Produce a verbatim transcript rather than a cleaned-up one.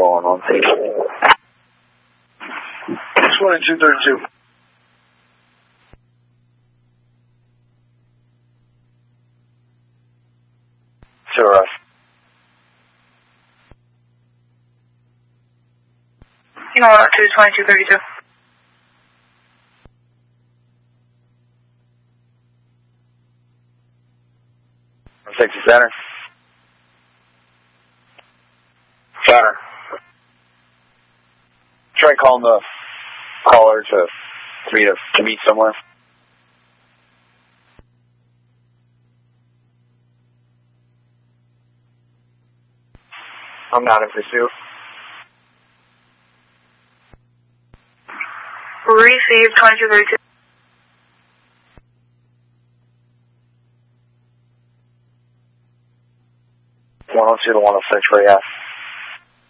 calling on. twenty-two thirty-two. Sure, Russ. You know what, to twenty-two thirty-two. sixty center. Center. Try calling the caller to, to meet, a, to meet somewhere. I'm not in pursuit. Receive twenty-two thirty-two. one oh two to one oh six for yes.